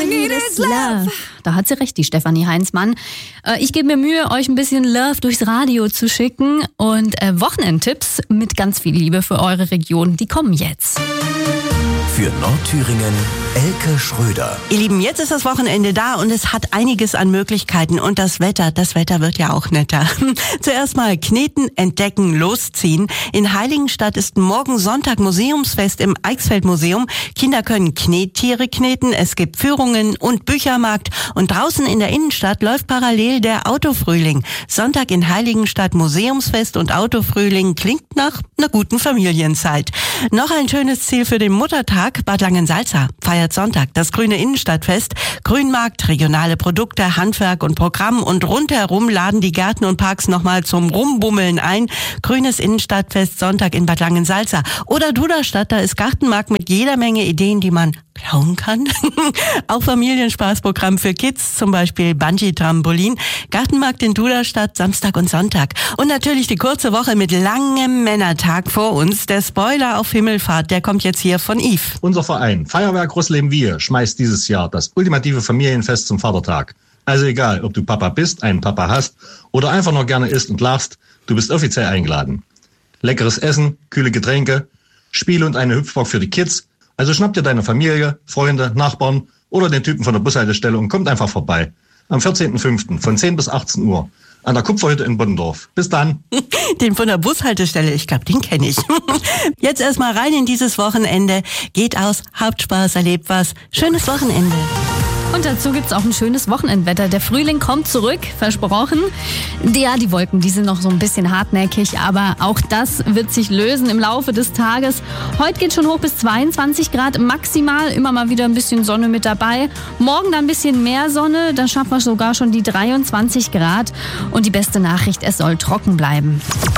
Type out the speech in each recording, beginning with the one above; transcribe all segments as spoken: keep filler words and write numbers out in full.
I need is love. Da hat sie recht, die Stefanie Heinzmann. Äh, ich gebe mir Mühe, euch ein bisschen Love durchs Radio zu schicken. Und äh, Wochenendtipps mit ganz viel Liebe für eure Region, die kommen jetzt. Für Nordthüringen, Elke Schröder. Ihr Lieben, jetzt ist das Wochenende da und es hat einiges an Möglichkeiten. Und das Wetter, das Wetter wird ja auch netter. Zuerst mal kneten, entdecken, losziehen. In Heiligenstadt ist morgen Sonntag Museumsfest im Eichsfeld-Museum. Kinder können Knettiere kneten, es gibt Führungen und Büchermarkt. Und draußen in der Innenstadt läuft parallel der Autofrühling. Sonntag in Heiligenstadt Museumsfest und Autofrühling klingt nach einer guten Familienzeit. Noch ein schönes Ziel für den Muttertag. Bad Langensalza feiert Sonntag das grüne Innenstadtfest. Grünmarkt, regionale Produkte, Handwerk und Programm und rundherum laden die Gärten und Parks nochmal zum Rumbummeln ein. Grünes Innenstadtfest Sonntag in Bad Langensalza. Oder Duderstadt, da ist Gartenmarkt mit jeder Menge Ideen, die man klauen kann. Auch Familienspaßprogramm für Kids, zum Beispiel Bungee-Trampolin. Gartenmarkt in Duderstadt, Samstag und Sonntag. Und natürlich die kurze Woche mit langem Männertag vor uns. Der Spoiler auf Himmelfahrt, der kommt jetzt hier von Yves. Unser Verein Feuerwerk Rossleben-Wiehe schmeißt dieses Jahr das ultimative Familienfest zum Vatertag. Also egal, ob du Papa bist, einen Papa hast oder einfach nur gerne isst und lachst, du bist offiziell eingeladen. Leckeres Essen, kühle Getränke, Spiele und eine Hüpfburg für die Kids. Also schnappt dir deine Familie, Freunde, Nachbarn oder den Typen von der Bushaltestelle und kommt einfach vorbei. Am vierzehnten fünften von zehn bis achtzehn Uhr an der Kupferhütte in Boddendorf. Bis dann. Den von der Bushaltestelle, ich glaube, den kenne ich. Jetzt erstmal rein in dieses Wochenende. Geht aus, habt Spaß, erlebt was. Schönes Wochenende. Und dazu gibt's auch ein schönes Wochenendwetter. Der Frühling kommt zurück, versprochen. Ja, die Wolken, die sind noch so ein bisschen hartnäckig, aber auch das wird sich lösen im Laufe des Tages. Heute geht schon hoch bis zweiundzwanzig Grad maximal, immer mal wieder ein bisschen Sonne mit dabei. Morgen dann ein bisschen mehr Sonne, dann schaffen wir sogar schon die dreiundzwanzig Grad. Und die beste Nachricht, es soll trocken bleiben.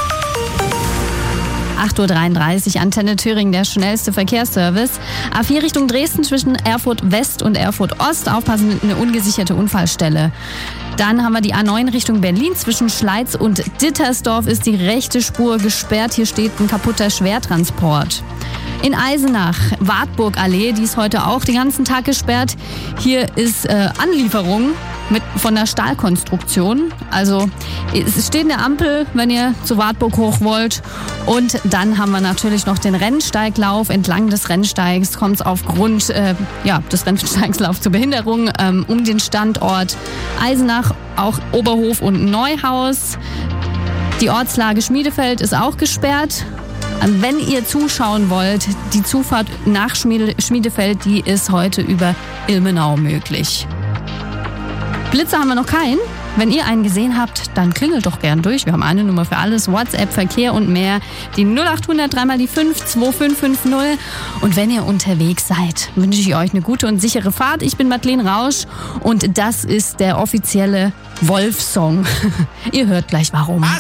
acht Uhr dreiunddreißig, Antenne Thüringen, der schnellste Verkehrsservice. A vier Richtung Dresden zwischen Erfurt West und Erfurt Ost. Aufpassen, eine ungesicherte Unfallstelle. Dann haben wir die A neun Richtung Berlin. Zwischen Schleiz und Dittersdorf ist die rechte Spur gesperrt. Hier steht ein kaputter Schwertransport. In Eisenach, Wartburgallee, die ist heute auch den ganzen Tag gesperrt. Hier ist äh, Anlieferung mit, von der Stahlkonstruktion. Also es steht eine Ampel, wenn ihr zu Wartburg hoch wollt. Und dann haben wir natürlich noch den Rennsteiglauf. Entlang des Rennsteigs kommt es aufgrund äh, ja, des Rennsteigslaufs zur Behinderung ähm, um den Standort Eisenach, auch Oberhof und Neuhaus. Die Ortslage Schmiedefeld ist auch gesperrt. Wenn ihr zuschauen wollt, die Zufahrt nach Schmiedefeld, die ist heute über Ilmenau möglich. Blitze haben wir noch keinen. Wenn ihr einen gesehen habt, dann klingelt doch gern durch. Wir haben eine Nummer für alles, WhatsApp, Verkehr und mehr. Die null acht hundert drei mal die fünf zwei fünf fünf null. Und wenn ihr unterwegs seid, wünsche ich euch eine gute und sichere Fahrt. Ich bin Madeleine Rausch und das ist der offizielle Wolf-Song. Ihr hört gleich warum.